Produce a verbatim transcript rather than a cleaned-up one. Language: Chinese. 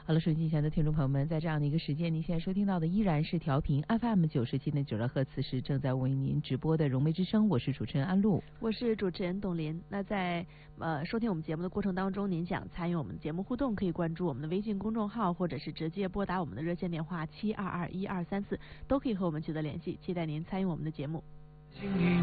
好了，收音机前的听众朋友们，在这样的一个时间，您现在收听到的依然是调频 F M 九十七点九兆赫，此时正在为您直播的融媒之声，我是主持人安露， 我是主持人董琳。那在呃收听我们节目的过程当中，您想参与我们的节目互动，可以关注我们的微信公众号，或者是直接拨打我们的热线电话七二二一二三四，都可以和我们取得联系。期待您参与我们的节目。